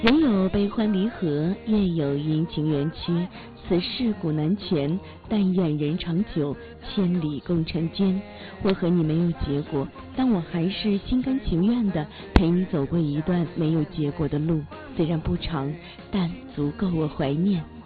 人有悲欢离合，月有阴晴圆缺，此事古难全，但愿人长久，千里共婵娟。我和你没有结果，但我还是心甘情愿地陪你走过一段没有结果的路，虽然不长，但足够我怀念。